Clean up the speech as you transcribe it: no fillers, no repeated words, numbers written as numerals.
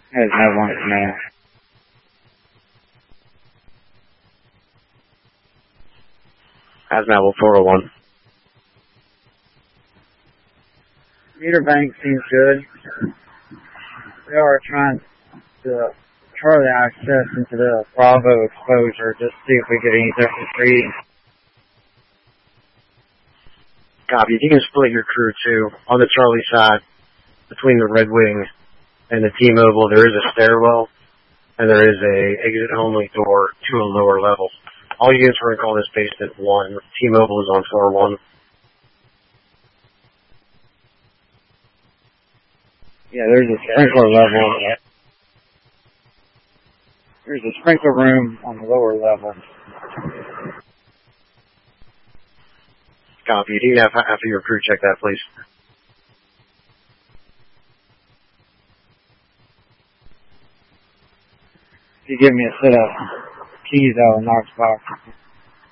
There's no one command. Hazmat 401. Meter bank seems good. We are trying to Charlie access into the Bravo exposure, just see if we get any different reading. Copy. If you can split your crew too, on the Charlie side, between the Red Wing and the T-Mobile, there is a stairwell, and there is a exit-only door to a lower level. All units are going to call this basement 1. T-Mobile is on floor 1. Yeah, there's a sprinkler level. There's a sprinkler room on the lower level. Copy. You can have half of your crew check that, please. If you give me a set of keys out of the Knox box.